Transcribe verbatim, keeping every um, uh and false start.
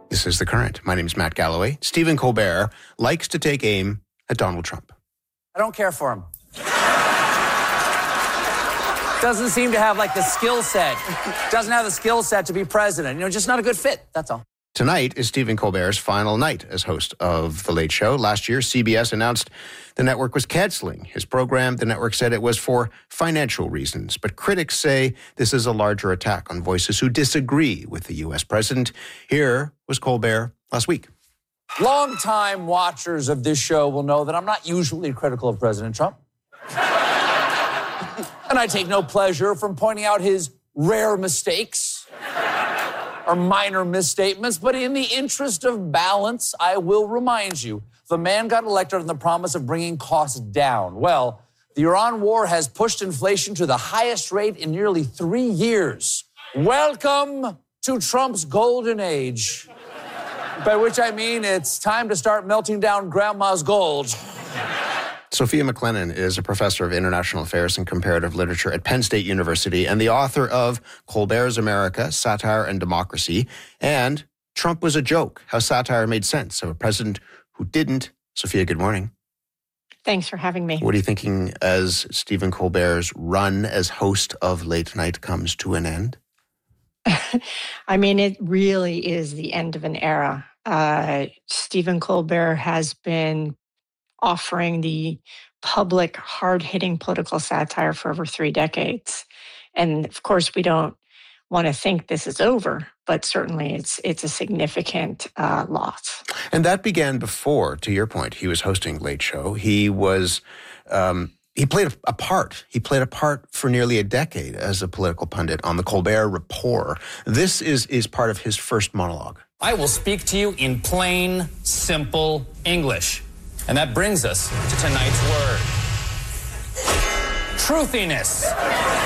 This is The Current. My name is Matt Galloway. Stephen Colbert likes to take aim at Donald Trump. I don't care for him. Doesn't seem to have, like, the skill set. Doesn't have the skill set to be president. You know, just not a good fit. That's all. Tonight is Stephen Colbert's final night as host of The Late Show. Last year, C B S announced the network was canceling his program. The network said it was for financial reasons. But critics say this is a larger attack on voices who disagree with the U S president. Here was Colbert last week. Longtime watchers of this show will know that I'm not usually critical of President Trump. And I take no pleasure from pointing out his rare mistakes or minor misstatements, but in the interest of balance, I will remind you, the man got elected on the promise of bringing costs down. Well, the Iran war has pushed inflation to the highest rate in nearly three years. Welcome to Trump's golden age, by which I mean it's time to start melting down grandma's gold. Sophia McLennan is a professor of international affairs and comparative literature at Penn State University and the author of Colbert's America, Satire and Democracy, and Trump Was a Joke, How Satire Made Sense of a President Who Didn't. Sophia, good morning. Thanks for having me. What are you thinking as Stephen Colbert's run as host of Late Night comes to an end? I mean, it really is the end of an era. Uh, Stephen Colbert has been offering the public hard-hitting political satire for over three decades. And of course, we don't want to think this is over, but certainly it's it's a significant uh, loss. And that began before, to your point, he was hosting Late Show. He was, um, he played a part. He played a part for nearly a decade as a political pundit on the Colbert Report. This is, is part of his first monologue. I will speak to you in plain, simple English. And that brings us to tonight's word. Truthiness.